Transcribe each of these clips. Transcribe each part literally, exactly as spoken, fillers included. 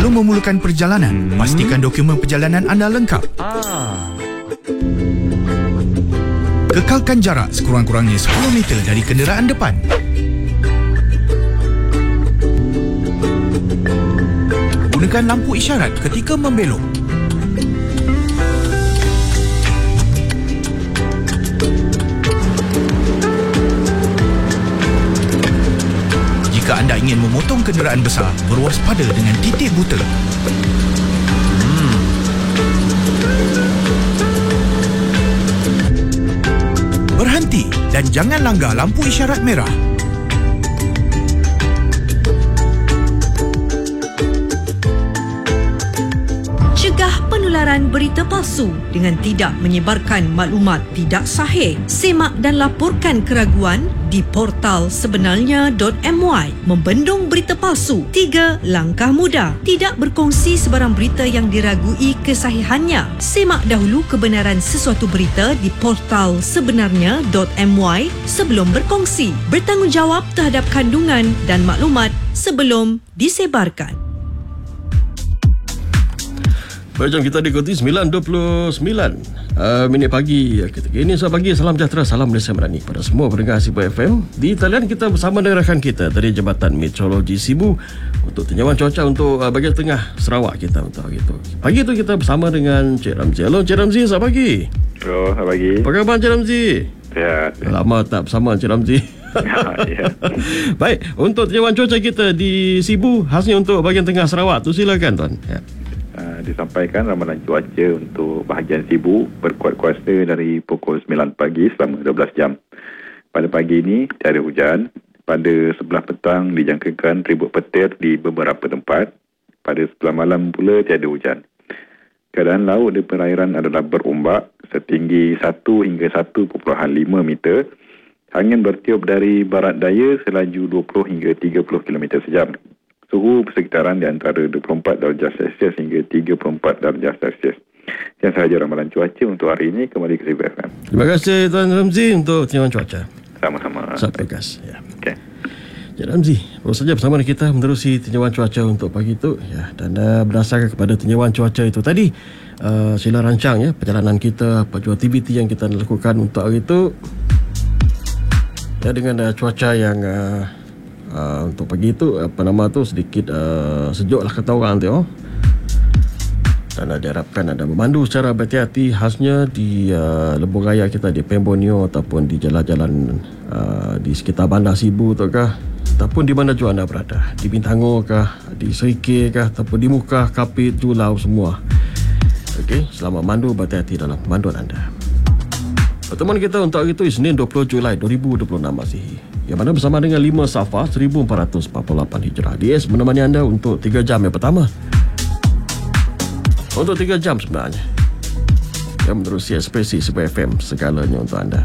Jika memulakan perjalanan, pastikan dokumen perjalanan anda lengkap. Kekalkan jarak sekurang-kurangnya sepuluh meter dari kenderaan depan. Gunakan lampu isyarat ketika membelok. Jika anda ingin memotong kenderaan besar, berwaspada dengan titik buta. Hmm. Berhenti dan jangan langgar lampu isyarat merah. Cegah penularan berita palsu dengan tidak menyebarkan maklumat tidak sahih. Semak dan laporkan keraguan di portal sebenarnya dot my. Membendung berita palsu. Tiga langkah mudah. Tidak berkongsi sebarang berita yang diragui kesahihannya. Semak dahulu kebenaran sesuatu berita di portal sebenarnya dot my sebelum berkongsi. Bertanggungjawab terhadap kandungan dan maklumat sebelum disebarkan. Baik, jom kita diikuti sembilan dua puluh sembilan uh, minit pagi. Kita ini selamat pagi, salam sejahtera, salam Malaysia Merani pada semua pendengar Sibu F M. Di talian kita bersama dengan rakan kita dari Jabatan Meteorologi Sibu untuk tinjauan cuaca untuk uh, bahagian tengah Sarawak kita untuk hari itu. Pagi itu kita bersama dengan Cik Ramzi. Halo Cik Ramzi, selamat pagi. Halo, selamat pagi. Apa khabar Cik Ramzi? Sihat. Lama tak bersama Cik Ramzi. Ya. Baik, untuk tinjauan cuaca kita di Sibu khasnya untuk bahagian tengah Sarawak tu, silakan tuan. Ya. Uh, disampaikan ramalan cuaca untuk bahagian Sibu berkuat kuasa dari pukul sembilan pagi selama dua belas jam. Pada pagi ini tiada hujan. Pada sebelah petang dijangkakan ribut petir di beberapa tempat. Pada sebelah malam pula tiada hujan. Keadaan laut di perairan adalah berombak setinggi satu hingga satu perpuluhan lima meter. Angin bertiup dari barat daya selaju dua puluh hingga tiga puluh kilometer sejam. Suhu persekitaran di antara dua puluh empat darjah Celsius hingga tiga puluh empat darjah Celsius. Yang sahaja ramalan cuaca untuk hari ini. Kembali ke Sibu F M. Terima kasih Tuan Ramzi untuk tinjauan cuaca. Sama-sama. Saat pegas. Ya. Okey. Cik Ramzi, baru saja bersama dengan kita menerusi tinjauan cuaca untuk pagi itu. Ya, dan uh, berdasarkan kepada tinjauan cuaca itu tadi, uh, sila rancang ya perjalanan kita, apa jua aktiviti yang kita lakukan untuk hari itu. Ya, dengan uh, cuaca yang uh, Uh, untuk pagi itu apa nama tu sedikit uh, sejuk lah kata orang tu, oh. Dan uh, diharapkan ada memandu secara berhati-hati khasnya di uh, lebuh raya kita di Pembonio ataupun di jalan-jalan uh, di sekitar bandar Sibu tu kah, ataupun di mana jua anda berada, di Bintango kah, di Serikir kah, ataupun di Mukah, Kapit, Julau semua. Okey, selamat mandu, berhati-hati dalam pemanduan anda. Pertemuan kita untuk hari itu Isnin dua puluh Julai dua ribu dua puluh enam Masihi, yang mana bersama dengan lima Safar seribu empat ratus empat puluh lapan Hijrah. D S menemani anda untuk tiga jam yang pertama. Untuk tiga jam sebenarnya, yang menerusi ekspresi Sibu F M segalanya untuk anda.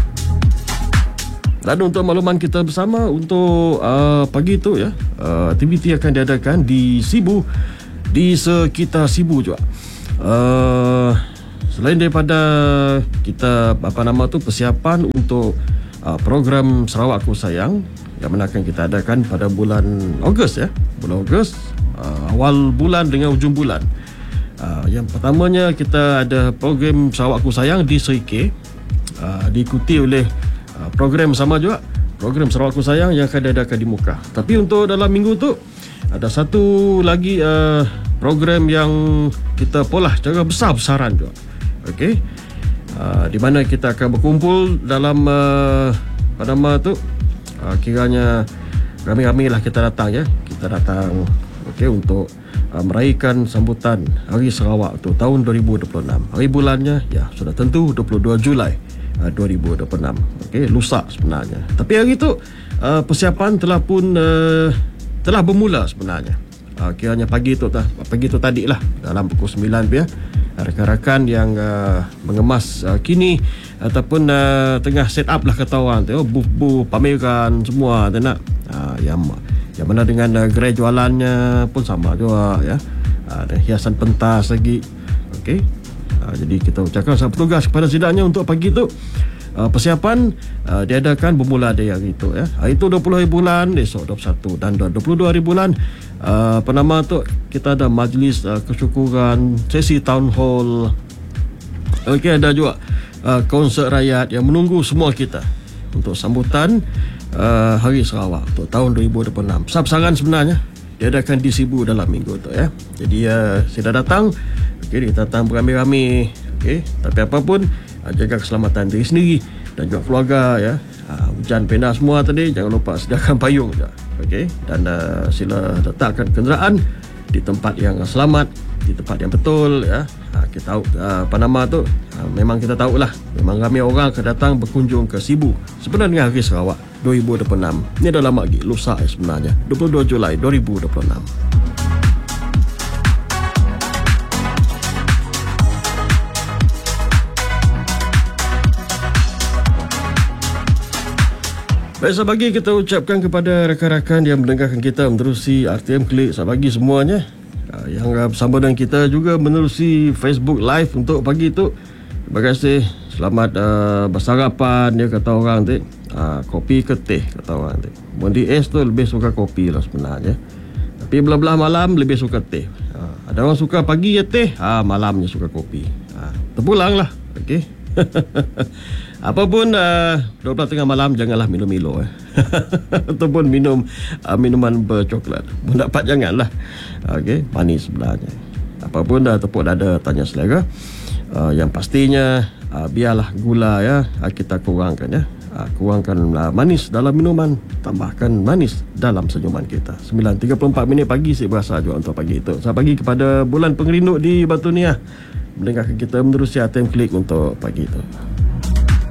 Dan untuk makluman kita bersama untuk uh, pagi itu ya, uh, aktiviti akan diadakan di Sibu, di sekitar Sibu juga. Uh, Selain daripada kita apa nama tu persiapan untuk uh, program Sarawak Aku Sayang yang mana akan kita adakan pada bulan Ogos ya, bulan Ogos, uh, awal bulan dengan hujung bulan. Uh, yang pertamanya kita ada program Sarawak Aku Sayang di Serikir, uh, diikuti oleh uh, program sama juga, program Sarawak Aku Sayang yang akan diadakan di Mukah. Tapi untuk dalam minggu tu ada satu lagi uh, program yang kita polah secara besar-besaran juga. Okey, uh, di mana kita akan berkumpul dalam uh, apa nama tu, uh, kiranya ramai-ramai lah kita datang ya, kita datang okey untuk uh, meraihkan sambutan Hari Sarawak tu tahun dua ribu dua puluh enam. Hari bulannya ya sudah tentu dua puluh dua Julai uh, dua ribu dua puluh enam. Okey, lusa sebenarnya. Tapi hari tu uh, persiapan telah pun uh, telah bermula sebenarnya. Uh, kiranya pagi tu tah, pagi tu tadi lah dalam pukul sembilan ya. Rakan-rakan yang uh, mengemas uh, kini ataupun uh, tengah set up lah kata orang tu, oh, booth-booth pameran semua tu nak uh, yang yang mana dengan uh, gerai jualannya pun sama juga ya, uh, ada hiasan pentas lagi. Okey, uh, jadi kita ucapkan satu petugas kepada sidangnya untuk pagi tu uh, persiapan uh, diadakan bermula dari hari itu ya. Hari itu dua puluh hari bulan, esok dua puluh satu dan dua puluh dua hari bulan uh, apa nama tu, kita ada majlis uh, kesyukuran, sesi town hall. Okey, ada juga uh, konsert rakyat yang menunggu semua kita untuk sambutan uh, Hari Sarawak untuk tahun dua ribu dua puluh enam. Besar-besaran sebenarnya diadakan di Sibu dalam minggu tu ya. Jadi uh, saya dah datang. Okey, kita datang beramai-ramai. Okey, tapi apapun uh, jaga keselamatan diri sendiri dan juga keluarga ya. Uh, hujan pena semua tadi, jangan lupa sediakan payung je. Okey, dan uh, sila letakkan kenderaan di tempat yang selamat, di tempat yang betul ya. Ha, kita tahu uh, apa nama tu, ha, memang kita tahulah memang ramai orang akan datang berkunjung ke Sibu sebenarnya dengan Hari Sarawak dua ribu dua puluh enam. Ini dah lama lagi, lusa sebenarnya, dua puluh dua Julai dua ribu dua puluh enam. Baik, selamat pagi kita ucapkan kepada rakan-rakan yang mendengarkan kita menerusi R T M Klik. Selamat pagi semuanya. Yang bersama dengan kita juga menerusi Facebook Live untuk pagi tu. Terima kasih. Selamat uh, bersarapan, dia kata orang tu. Uh, kopi ke teh kata orang tu. Mundi es tu lebih suka kopi lah sebenarnya. Tapi belah-belah malam lebih suka teh. Uh, ada orang suka pagi ya teh, uh, malamnya suka kopi. Uh, terpulang lah. Okey. Apapun uh, dua belas tengah malam janganlah minum Milo eh. Ataupun minum uh, minuman bercoklat. Pendapat janganlah. Okey, manis sebenarnya. Apapun dah tepuk dada tanya selera. Uh, yang pastinya uh, biarlah gula ya uh, kita kurangkan ya. Uh, kurangkan uh, manis dalam minuman, tambahkan manis dalam senyuman kita. sembilan tiga puluh empat minit pagi saya berasa juga untuk pagi itu. Selamat pagi kepada Bulan Pengerinduk di Batu Niah mendengarkan kita menerusi R T M Klik untuk pagi itu.